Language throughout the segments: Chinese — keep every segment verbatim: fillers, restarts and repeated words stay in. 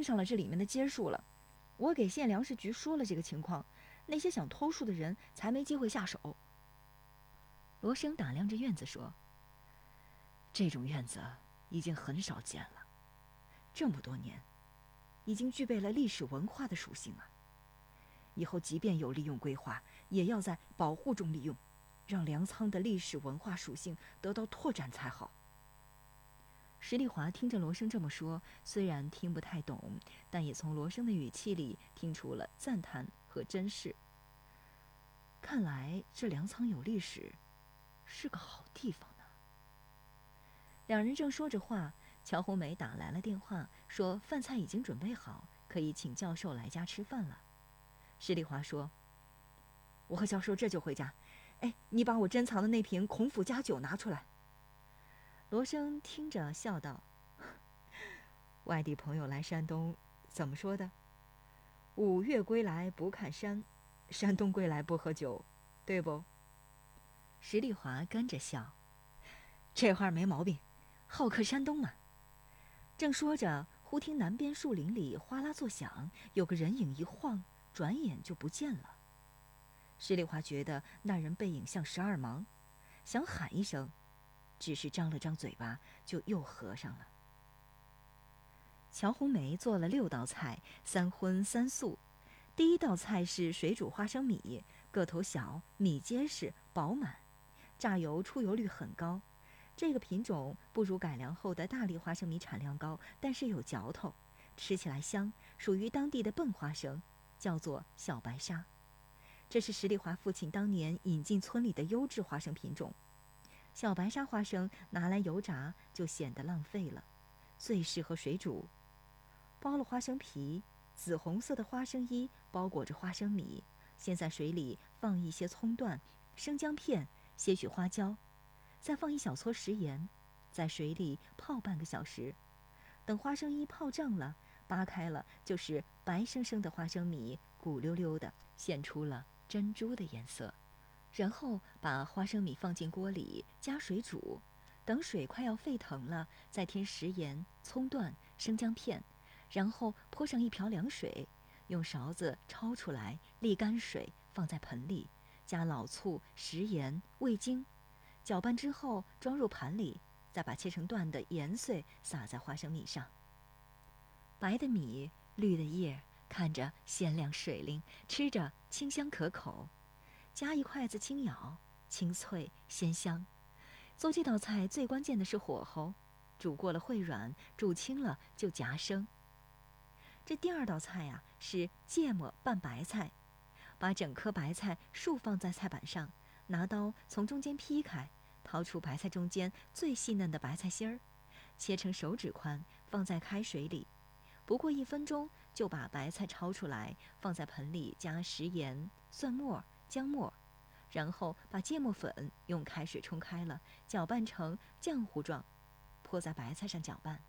盯上了这里面的街数了。我给县粮食局说了这个情况，那些想偷树的人才没机会下手。 罗生打量着院子说：“这种院子已经很少见了，这么多年，已经具备了历史文化的属性啊。以后即便有利用规划，也要在保护中利用，让粮仓的历史文化属性得到拓展才好。” 石丽华听着罗生这么说，虽然听不太懂，但也从罗生的语气里听出了赞叹和珍视。看来这粮仓有历史，是个好地方呢。两人正说着话，乔红梅打来了电话，说饭菜已经准备好，可以请教授来家吃饭了。石丽华说：“我和教授这就回家。哎，你把我珍藏的那瓶孔府佳酒拿出来。”罗生听着笑道：“外地朋友来山东，怎么说的？五岳归来不看山，山东归来不喝酒，对不？”石丽华跟着笑：“这话没毛病，好客山东嘛。”正说着，忽听南边树林里哗啦作响，有个人影一晃，转眼就不见了。石丽华觉得那人背影像十二芒，想喊一声，只是张了张嘴巴，就又合上了。乔红梅做了六道菜，三荤三素。第一道菜是水煮花生米，个头小，米结实饱满，榨油出油率很高。这个品种不如改良后的大粒花生米产量高，但是有嚼头，吃起来香，属于当地的笨花生，叫做小白沙。这是石丽华父亲当年引进村里的优质花生品种。小白沙花生拿来油炸就显得浪费了，最适合水煮。剥了花生皮，紫红色的花生衣包裹着花生米，先在水里放一些葱段、生姜片、些许花椒，再放一小撮食盐，在水里泡半个小时。等花生衣泡胀了，扒开了就是白生生的花生米，鼓溜溜的，现出了珍珠的颜色。然后把花生米放进锅里，加水煮，等水快要沸腾了，再添食盐、葱段、生姜片，然后泼上一瓢凉水，用勺子焯出来，沥干水，放在盆里，加老醋、食盐、味精，搅拌之后装入盘里，再把切成段的盐碎撒在花生米上。白的米，绿的叶，看着鲜亮水灵，吃着清香可口。夹一筷子轻咬，清脆鲜香。做这道菜最关键的是火候，煮过了会软，煮轻了就夹生。这第二道菜呀、啊、是芥末拌白菜，把整颗白菜竖放在菜板上，拿刀从中间劈开，掏出白菜中间最细嫩的白菜心儿，切成手指宽，放在开水里。不过一分钟就把白菜焯出来，放在盆里，加食盐、蒜末、姜末，然后把芥末粉用开水冲开了，搅拌成浆糊状，泼在白菜上搅拌。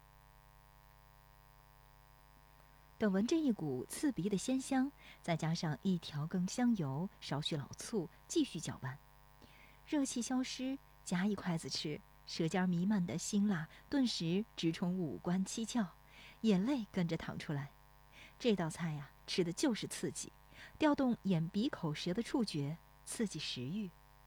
等闻这一股刺鼻的鲜香，再加上一调羹香油，少许老醋，继续搅拌。热气消失，夹一筷子吃，舌尖弥漫的辛辣顿时直冲五官七窍，眼泪跟着淌出来。这道菜呀、啊，吃的就是刺激，调动眼鼻口舌的触觉，刺激食欲。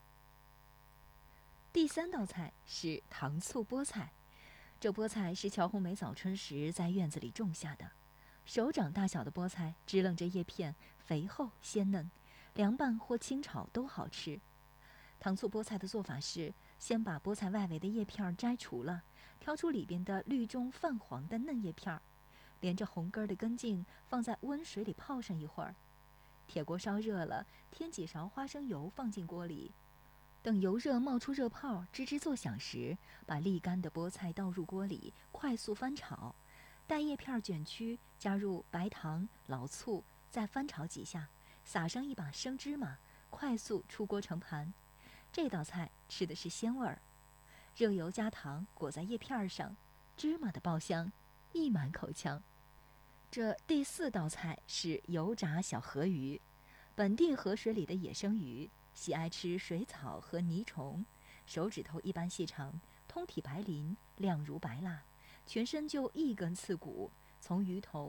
第三道菜是糖醋菠菜，这菠菜是乔红梅早春时在院子里种下的。手掌大小的菠菜支棱着叶片，肥厚鲜嫩，凉拌或清炒都好吃。糖醋菠菜的做法是，先把菠菜外围的叶片摘除了，挑出里边的绿中泛黄的嫩叶片，连着红根的根茎放在温水里泡上一会儿。铁锅烧热了，添几勺花生油放进锅里，等油热冒出热泡，吱吱作响时，把沥干的菠菜倒入锅里，快速翻炒。待叶片卷曲，加入白糖、老醋，再翻炒几下，撒上一把生芝麻，快速出锅盛盘。这道菜吃的是鲜味儿，热油加糖裹在叶片上，芝麻的爆香溢满口腔。这第四道菜是油炸小河鱼，本地河水里的野生鱼，喜爱吃水草和泥虫，手指头一般细长，通体白鳞，亮如白蜡，全身就一根刺骨，从鱼头